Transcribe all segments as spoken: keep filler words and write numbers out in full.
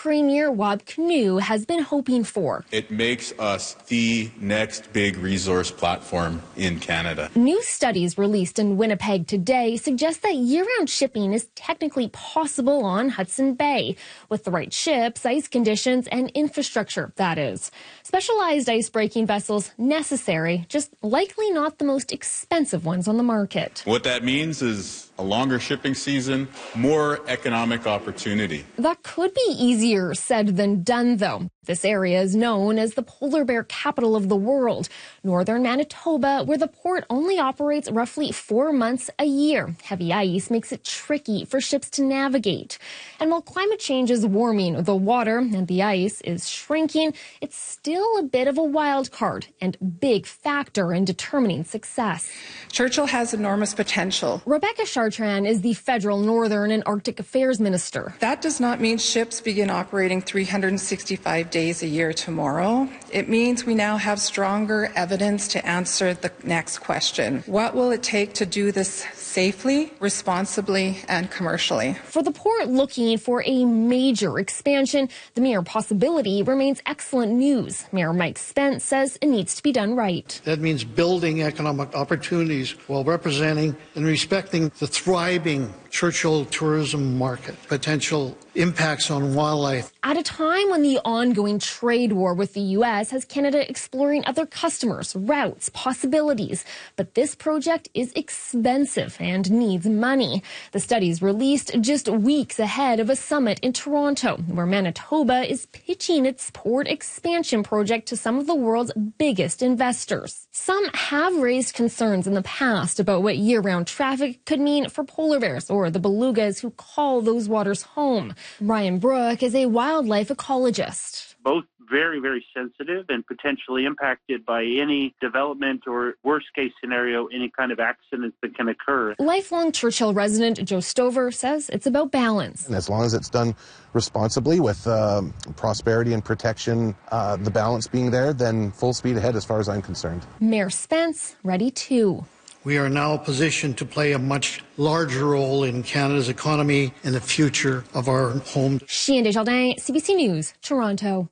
Premier Wab Kinew has been hoping for. It makes us the next big resource platform in Canada. New studies released in Winnipeg today suggest that year-round shipping is technically possible on Hudson Bay, with the right ships, ice conditions, and infrastructure, that is. Specialized ice-breaking vessels necessary, just likely not the most expensive ones on the market. What that means is a longer shipping season, more economic opportunity. That could be easier said than done, though. This area is known as the polar bear capital of the world, northern Manitoba, where the port only operates roughly four months a year. Heavy ice makes it tricky for ships to navigate. And while climate change is warming the water and the ice is shrinking, it's still a bit of a wild card and big factor in determining success. Churchill has enormous potential. Rebecca Chartrand is the federal Northern and Arctic Affairs Minister. That does not mean ships begin operating three hundred sixty-five days a year tomorrow. It means we now have stronger evidence to answer the next question. What will it take to do this safely, responsibly, and commercially? For the port looking for a major expansion, the mere possibility remains excellent news. Mayor Mike Spence says it needs to be done right. That means building economic opportunities while representing and respecting the thriving Churchill tourism market, potential impacts on wildlife. At a time when the ongoing trade war with the U S has Canada exploring other customers, routes, possibilities. But this project is expensive and needs money. The study's released just weeks ahead of a summit in Toronto, where Manitoba is pitching its port expansion project to some of the world's biggest investors. Some have raised concerns in the past about what year-round traffic could mean for polar bears or the belugas who call those waters home. Ryan Brook is a wildlife ecologist. Both very, very sensitive and potentially impacted by any development or worst case scenario, any kind of accidents that can occur. Lifelong Churchill resident Joe Stover says it's about balance. And as long as it's done responsibly with uh, prosperity and protection, uh, the balance being there, then full speed ahead as far as I'm concerned. Mayor Spence ready too. We are now positioned to play a much larger role in Canada's economy and the future of our home. Chien Desjardins, C B C News, Toronto.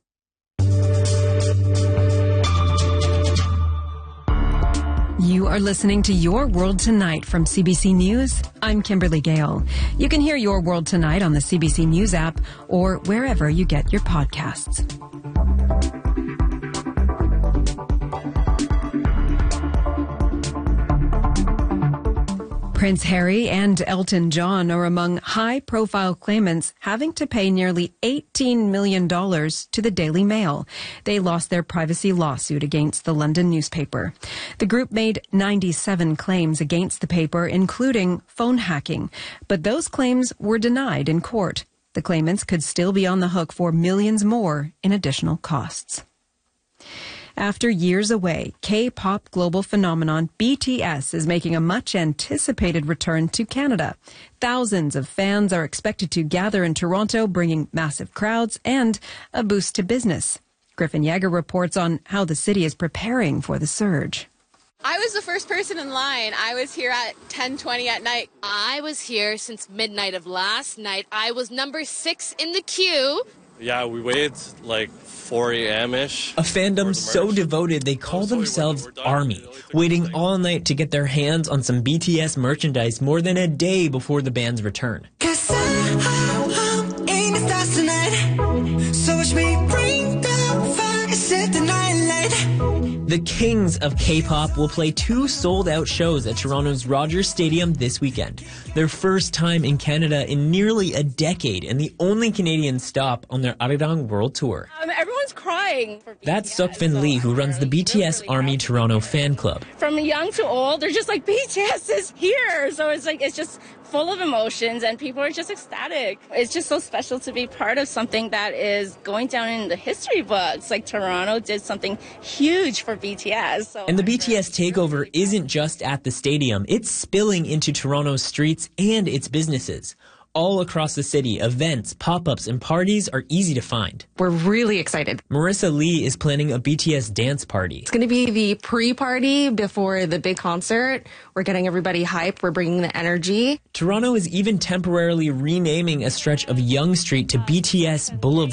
You are listening to Your World Tonight from C B C News. I'm Kimberly Gale. You can hear Your World Tonight on the C B C News app or wherever you get your podcasts. Prince Harry and Elton John are among high-profile claimants having to pay nearly eighteen million dollars to the Daily Mail. They lost their privacy lawsuit against the London newspaper. The group made ninety-seven claims against the paper, including phone hacking, but those claims were denied in court. The claimants could still be on the hook for millions more in additional costs. After years away, K-pop global phenomenon B T S is making a much-anticipated return to Canada. Thousands of fans are expected to gather in Toronto, bringing massive crowds and a boost to business. Griffin Yeager reports on how the city is preparing for the surge. I was the first person in line. I was here at ten twenty at night. I was here since midnight of last night. I was number six in the queue. Yeah, we waited like four a.m.-ish. A fandom so devoted they call themselves Army, waiting all night to get their hands on some B T S merchandise more than a day before the band's return. The kings of K-pop will play two sold-out shows at Toronto's Rogers Stadium this weekend. Their first time in Canada in nearly a decade and the only Canadian stop on their Arirang World Tour. Um, everyone's crying for B T S. That's Sukfin so Lee, who runs the B T S really Army happy. Toronto fan club. From young to old, they're just like, B T S is here! So it's like, it's just full of emotions and people are just ecstatic. It's just so special to be part of something that is going down in the history books. Like Toronto did something huge for B T S. So and the B T S takeover isn't just at the stadium. It's spilling into Toronto's streets and its businesses. All across the city, events, pop-ups, and parties are easy to find. We're really excited. Marissa Lee is planning a B T S dance party. It's going to be the pre-party before the big concert. We're getting everybody hyped. We're bringing the energy. Toronto is even temporarily renaming a stretch of Yonge Street to B T S Boulevard.